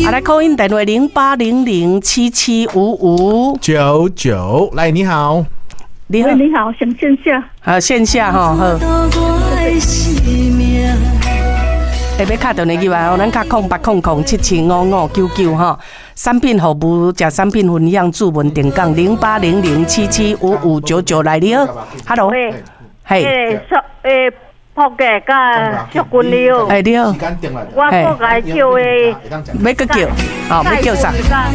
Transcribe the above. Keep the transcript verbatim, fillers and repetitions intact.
啊，来 call in 电话零八零零七七五五九九，来，你好， 你好，你好，想线下， 好线下哈，好。特别卡到你去吧，咱卡空八空空七七五五九九哈。产品服务加产品分享主文电讲零八零零七七五五九九来你好 ，Hello， 嘿， 诶，诶，泡嘅甲小棍了， 哎你好， 我个个叫诶， 要个叫，哦，要叫啥？